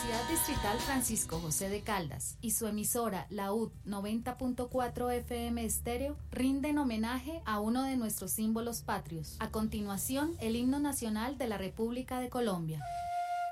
Universidad Distrital Francisco José de Caldas y su emisora, la UD 90.4 FM Estéreo, rinden homenaje a uno de nuestros símbolos patrios. A continuación, el himno nacional de la República de Colombia.